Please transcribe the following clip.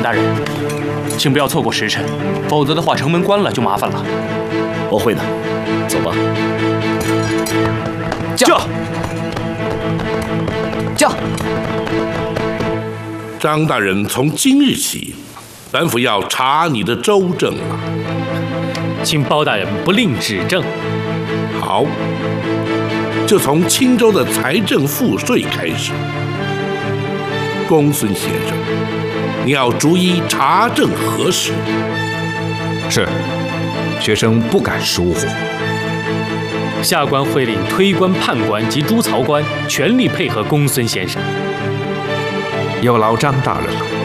大人，请不要错过时辰，否则的话城门关了就麻烦了。 我会的，走吧。 驾！驾！ 张大人，从今日起，本府要查你的州政了。 请包大人不吝指正。 好，就从青州的财政赋税开始。公孙先生，你要逐一查证核实。 是，学生不敢疏忽。 下官会令推官、判官及诸曹官全力配合公孙先生。 有劳张大人了。